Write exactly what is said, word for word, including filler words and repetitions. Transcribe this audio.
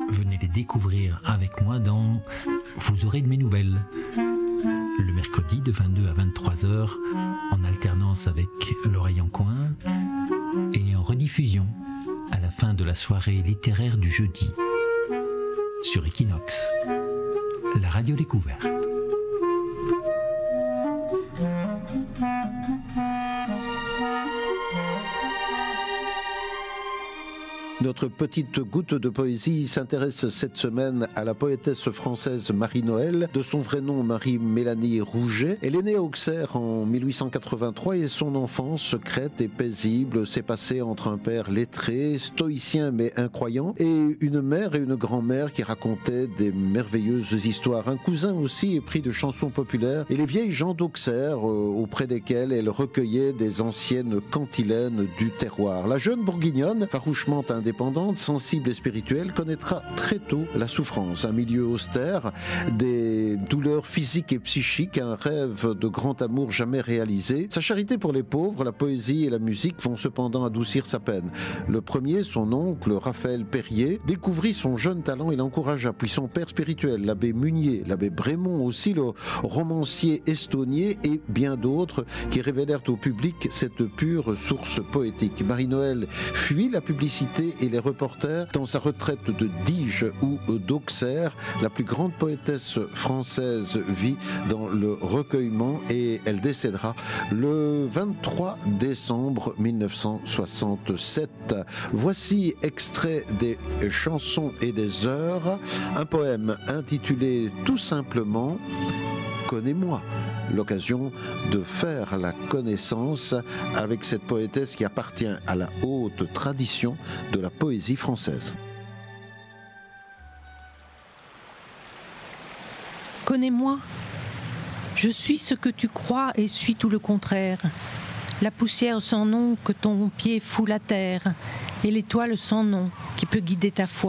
venez les découvrir avec moi dans Vous aurez de mes nouvelles. Le mercredi de vingt-deux à vingt-trois heures, en alternance avec L'Oreille en coin, et en rediffusion à la fin de la soirée littéraire du jeudi, sur Equinox, la radio découverte. Notre petite goutte de poésie s'intéresse cette semaine à la poétesse française Marie-Noëlle, de son vrai nom Marie-Mélanie Rouget. Elle est née à Auxerre en mille huit cent quatre-vingt-trois et son enfance secrète et paisible s'est passée entre un père lettré, stoïcien mais incroyant, et une mère et une grand-mère qui racontaient des merveilleuses histoires. Un cousin aussi épris de chansons populaires et les vieilles gens d'Auxerre euh, auprès desquelles elle recueillait des anciennes cantilènes du terroir. La jeune bourguignonne, farouchement indépendante, sensible et spirituelle, connaîtra très tôt la souffrance, un milieu austère, des douleurs physiques et psychiques, un rêve de grand amour jamais réalisé. Sa charité pour les pauvres, la poésie et la musique vont cependant adoucir sa peine. Le premier, son oncle, Raphaël Perrier, découvrit son jeune talent et l'encouragea, puis son père spirituel, l'abbé Munier, l'abbé Brémond aussi, le romancier Estonnier et bien d'autres qui révélèrent au public cette pure source poétique. Marie-Noëlle fuit la publicité et les reporters dans sa retraite de Diges ou d'Auxerre. La plus grande poétesse française vit dans le recueillement et elle décédera le vingt-trois décembre mille neuf cent soixante-sept. Voici extrait des chansons et des heures, un poème intitulé tout simplement « Connais-moi ». L'occasion de faire la connaissance avec cette poétesse qui appartient à la haute tradition de la poésie française. Connais-moi, je suis ce que tu crois et suis tout le contraire. La poussière sans nom que ton pied foule à terre et l'étoile sans nom qui peut guider ta foi.